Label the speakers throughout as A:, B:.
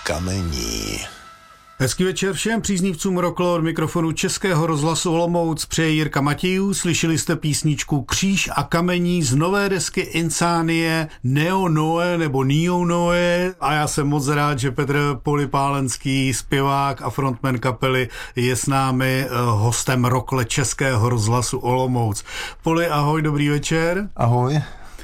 A: kamení.
B: Hezký večer všem příznivcům roklo od mikrofonu Českého rozhlasu Olomouc přeje Jirka Matějů. Slyšeli jste písničku Kříž a kamení z nové desky Insanie Neo Noe nebo Neo Noe a já jsem moc rád, že Petr Polipálenský, zpěvák a frontman kapely, je s námi hostem rokle Českého rozhlasu Olomouc. Poli, ahoj, dobrý večer.
C: Ahoj.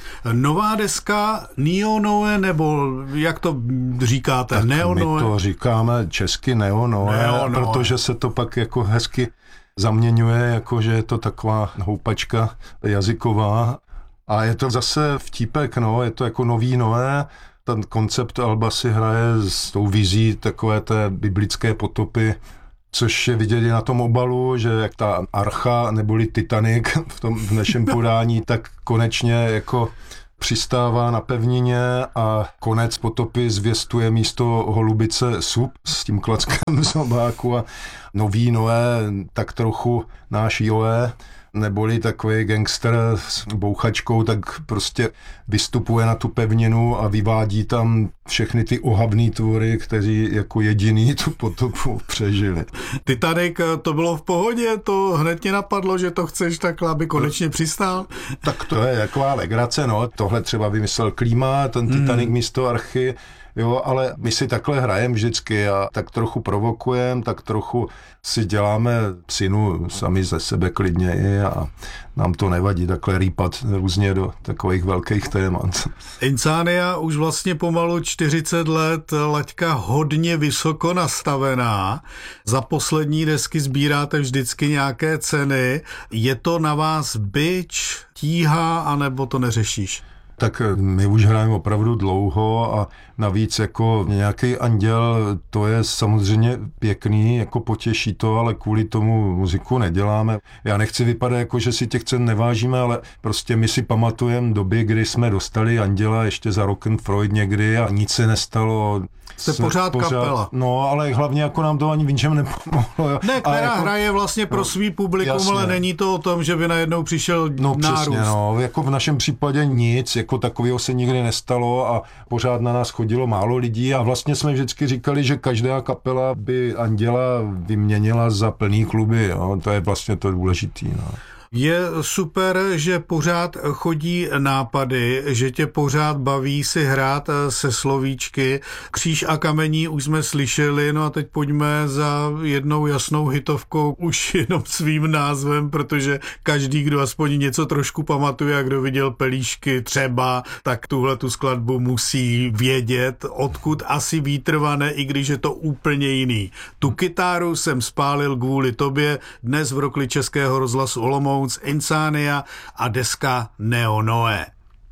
B: Nová deska Neo Noe, nebo jak to říkáte?
C: Tak
B: Neo Noe?
C: My to říkáme česky Neo Noe, protože se to pak jako hezky zaměňuje, jako že je to taková houpačka jazyková. A je to zase vtípek, no, je to jako nový Noé. Ten koncept alba si hraje s tou vizí takové té biblické potopy, což je vidět i na tom obalu, že jak ta archa neboli Titanic v našem podání, tak konečně jako přistává na pevnině a konec potopy zvěstuje místo holubice sup s tím klackem zobáku a nový Noé, tak trochu náš Joé, neboli takový gangster s bouchačkou, tak prostě vystupuje na tu pevninu a vyvádí tam všechny ty ohavný tvory, kteří jako jediný tu potopu přežili.
B: Titanic, to bylo v pohodě? To hned tě napadlo, že to chceš takhle, aby konečně přistál?
C: Tak to je taková legrace, no. Tohle třeba vymyslel Klíma, ten Titanic místo archy, jo, ale my si takhle hrajeme vždycky a tak trochu provokujeme, tak trochu si děláme psinu sami ze sebe klidněji a nám to nevadí takhle rýpat různě do takových velkých témat.
B: Insania už vlastně pomalu 40 let, laťka hodně vysoko nastavená. Za poslední desky sbíráte vždycky nějaké ceny. Je to na vás bič, tíha, anebo to neřešíš?
C: Tak my už hrajeme opravdu dlouho a navíc jako nějaký anděl, to je samozřejmě pěkný, jako potěší to, ale kvůli tomu muziku neděláme. Já nechci vypadat jako, že si těch cen nevážíme, ale prostě my si pamatujeme doby, kdy jsme dostali anděla ještě za Rock'n'Freud někdy a nic se nestalo.
B: Jste pořád kapela.
C: No, ale hlavně jako nám to ani v ničem nepomohlo. Jo.
B: Ne, která jako, hraje vlastně pro svý publikum, jasně. Ale není to o tom, že by najednou přišel nárůst.
C: Přesně, no, jako v našem případě nic, jako takového se nikdy nestalo a pořád na nás chodilo málo lidí a vlastně jsme vždycky říkali, že každá kapela by anděla vyměnila za plný kluby, jo. To je vlastně to důležitý, no.
B: Je super, že pořád chodí nápady, že tě pořád baví si hrát se slovíčky. Kříž a kamení už jsme slyšeli, no a teď pojďme za jednou jasnou hitovkou už jenom svým názvem, protože každý, kdo aspoň něco trošku pamatuje a kdo viděl Pelíšky třeba, tak tuhle tu skladbu musí vědět, odkud asi vítr vane, i když je to úplně jiný. Tu kytáru jsem spálil kvůli tobě, dnes v rokli Českého rozhlasu Olomouc, Insania a deska Neo Noe.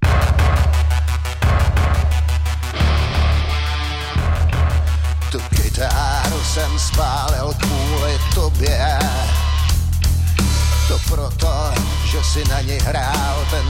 A: Tu kytáru jsem spálil kvůli tobě. To proto, že si na ní hrál ten